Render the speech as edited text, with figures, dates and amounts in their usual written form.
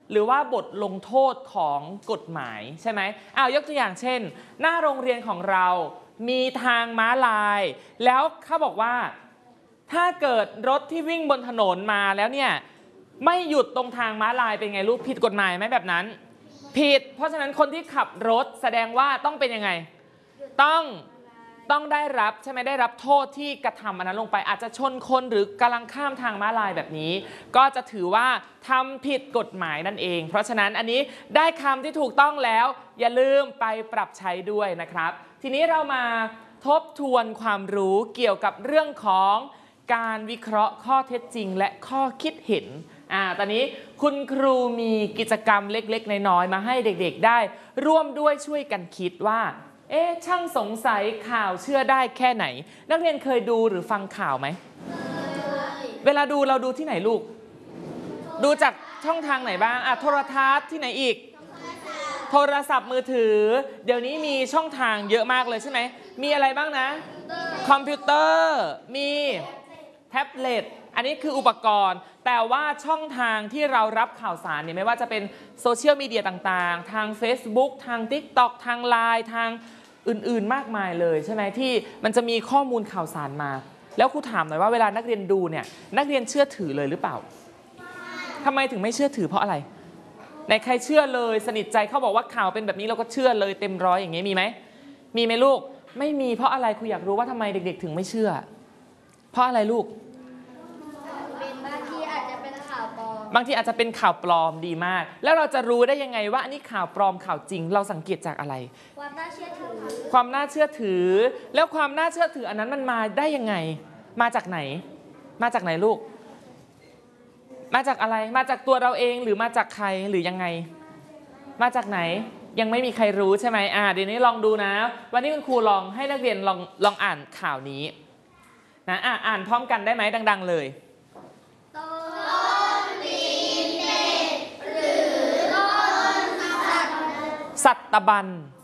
หรือว่าบทลงโทษของกฎหมายใช่ไหมยกตัวอย่างเช่นหน้าโรงเรียนของเรามีทางม้าลายแล้วเขาบอกว่าถ้าเกิดรถที่วิ่งบนถนนมาแล้วเนี่ยไม่หยุดตรงทางม้าลายเป็นไงลูกผิดกฎหมายไหมแบบนั้นผิดเพราะฉะนั้นคนที่ขับรถแสดงว่าต้องเป็นยังไงต้องได้รับใช่ไหมได้รับโทษที่กระทำอันนั้นลงไปอาจจะชนคนหรือกำลังข้ามทางม้าลายแบบนี้ก็จะถือว่าทำผิดกฎหมายนั่นเองเพราะฉะนั้นอันนี้ได้คำที่ถูกต้องแล้วอย่าลืมไปปรับใช้ด้วยนะครับทีนี้เรามาทบทวนความรู้เกี่ยวกับเรื่องของการวิเคราะห์ข้อเท็จจริงและข้อคิดเห็นตอนนี้คุณครูมีกิจกรรมเล็กๆน้อยๆมาให้เด็กๆได้ร่วมด้วยช่วยกันคิดว่าช่างสงสัยข่าวเชื่อได้แค่ไหนนักเรียนเคยดูหรือฟังข่าวไหมเวลาดูเราดูที่ไหนลูกดูจากช่องทางไหนบ้างโทรทัศน์ที่ไหนอีกโทรศัพท์มือถือเดี๋ยวนี้มีช่องทางเยอะมากเลยใช่ไหมมีอะไรบ้างนะคอมพิวเตอร์มีแท็บเล็ตอันนี้คืออุปกรณ์แต่ว่าช่องทางที่เรารับข่าวสารเนี่ยไม่ว่าจะเป็นโซเชียลมีเดียต่างๆทาง Facebook ทาง TikTok ทาง LINE ทางอื่นๆมากมายเลยใช่ไหมที่มันจะมีข้อมูลข่าวสารมาแล้วครูถามหน่อยว่าเวลานักเรียนดูเนี่ยนักเรียนเชื่อถือเลยหรือเปล่าทำไมถึงไม่เชื่อถือเพราะอะไรในใครเชื่อเลยสนิทใจเขาบอกว่าข่าวเป็นแบบนี้เราก็เชื่อเลยเต็มร้อยอย่างนี้มีไหมมีไหมลูกไม่มีเพราะอะไรครูอยากรู้ว่าทำไมเด็กๆถึงไม่เชื่อเพราะอะไรลูกบางทีอาจจะเป็นข่าวปลอมบางทีอาจจะเป็นข่าวปลอมดีมากแล้วเราจะรู้ได้ยังไงว่าอันนี้ข่าวปลอมข่าวจริงเราสังเกตจากอะไรความน่าเชื่อถือแล้วความน่าเชื่อถืออันนั้นมันมาได้ยังไงมาจากไหนลูกมาจากอะไรมาจากตัวเราเองหรือมาจากใครหรือยังไงมาจากไหนยังไม่มีใครรู้ใช่ไหมเดี๋ยวนี้ลองดูนะวันนี้คุณครูลองให้นักเรียนลองอ่านข่าวนี้นะอ่านพร้อมกันได้ไหมดังๆเลยต้นตีนเป็ดหรือต้นสัตบัน